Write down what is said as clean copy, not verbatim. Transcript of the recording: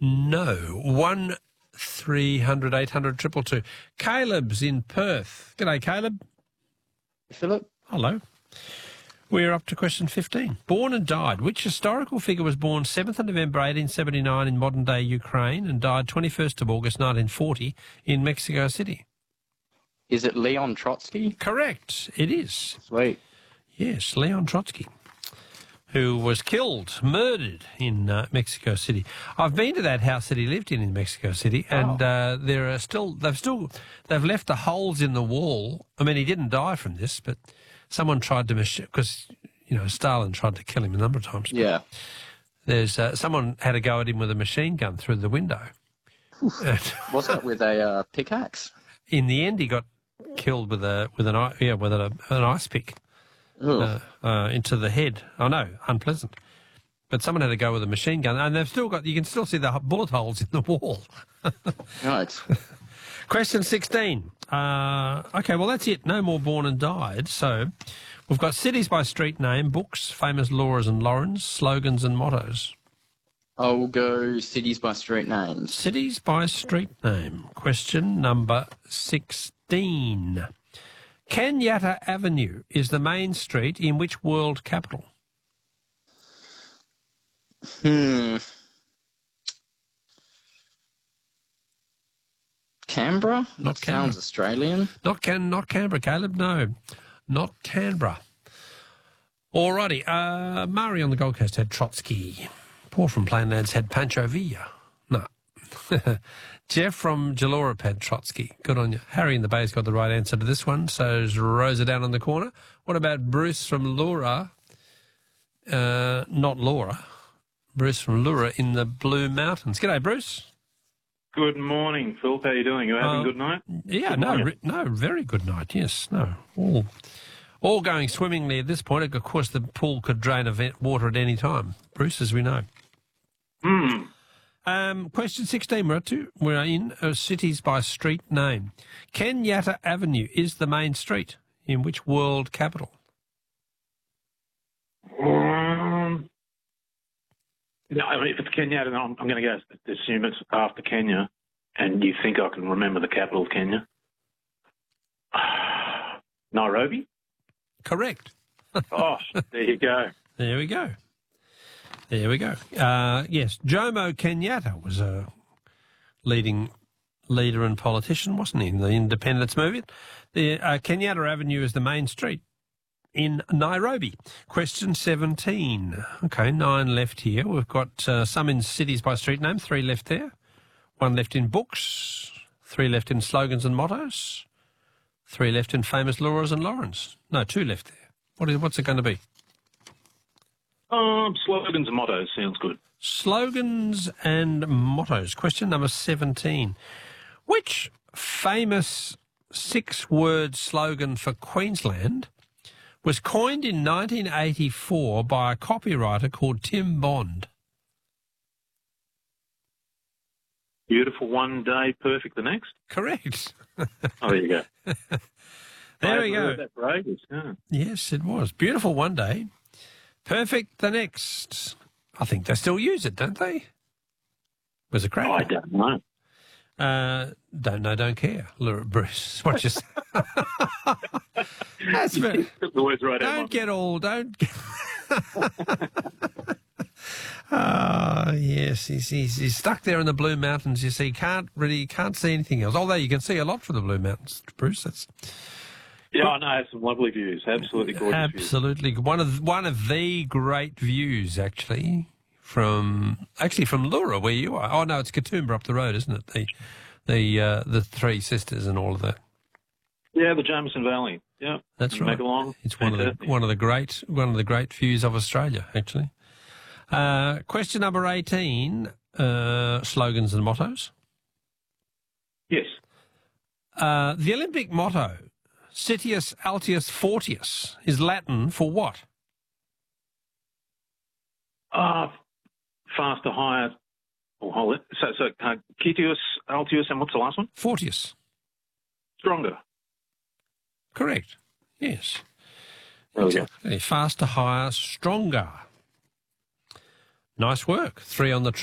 No. 1300 800 222. Caleb's in Perth. G'day, Caleb. Philip? Hello. We're up to question 15. Born and died. Which historical figure was born 7th of November 1879 in modern-day Ukraine and died 21st of August 1940 in Mexico City? Is it Leon Trotsky? Correct. It is. Sweet. Yes, Leon Trotsky, who was killed, murdered in Mexico City. I've been to that house that he lived in Mexico City, and there are they've left the holes in the wall. I mean, he didn't die from this, but someone tried to, because, you know, Stalin tried to kill him a number of times. Yeah. There's someone had a go at him with a machine gun through the window. Was it with a pickaxe? In the end, he got killed with an ice pick. Into the head. Oh, no, unpleasant. But someone had to go with a machine gun, and they've still got, you can still see the bullet holes in the wall. Right. Question 16. Okay, well, that's it. No more born and died. So we've got cities by street name, books, famous Laura's and Laurens, slogans and mottos. I'll go cities by street names. Cities by street name. Question number 16. Kenyatta Avenue is the main street in which world capital? Canberra? Not That Canberra. sounds Australian. Not Canberra, Caleb, no. Not Canberra. Alrighty, Murray on the Gold Coast had Trotsky. Paul from Plainlands had Pancho Villa. No. Jeff from Jalora had Trotsky. Good on you. Harry in the Bay's got the right answer to this one, so is Rosa down on the corner. What about Bruce from Laura? Not Laura. Bruce from Laura in the Blue Mountains. G'day, Bruce. Good morning, Phil. How are you doing? You having a good night? Yeah, no, very good night, yes. No, all going swimmingly at this point. Of course, the pool could drain water at any time, Bruce, as we know. Question 16, we're in cities by street name. Kenyatta Avenue is the main street in which world capital? No, I mean, if it's Kenyatta, then I'm going to go assume it's after Kenya. And you think I can remember the capital of Kenya? Nairobi? Correct. Oh, there you go. There we go. Yes, Jomo Kenyatta was a leading leader and politician, wasn't he, in the independence movement? The Kenyatta Avenue is the main street in Nairobi. Question 17. Okay, 9 left here. We've got some in cities by street name, 3 left there. 1 left in books, 3 left in slogans and mottos, 3 left in famous Laura's and Laurens. No, 2 left there. What's it going to be? Slogans and mottos sounds good. Slogans and mottos. Question number 17. Which famous 6-word slogan for Queensland was coined in 1984 by a copywriter called Tim Bond? Beautiful one day, perfect the next. Correct. Oh, there you go. There we go. Heard that for ages, yeah. Yes, it was. Beautiful one day, perfect the next. I think they still use it, don't they? Was it great? I don't know. Don't know, don't care. Bruce, what you say? That's very. Took the words right out. Don't get all. Don't. Yes, he's stuck there in the Blue Mountains. You see, can't see anything else. Although you can see a lot from the Blue Mountains, Bruce. Yeah, I know. I have some lovely views. Absolutely gorgeous. Absolutely, views. One of the great views, actually, from Leura, where you are. Oh no, it's Katoomba up the road, isn't it? The Three Sisters and all of that. Yeah, the Jameson Valley. Yeah, that's right. Megalong. It's one of the great views of Australia, actually. Question number 18. Slogans and mottos. Yes. The Olympic motto, Citius Altius Fortius, is Latin for what? Faster, higher, or hold it. So Citius Altius, and what's the last one? Fortius. Stronger. Correct. Yes. Exactly. Faster, higher, stronger. Nice work. 3 on the trot.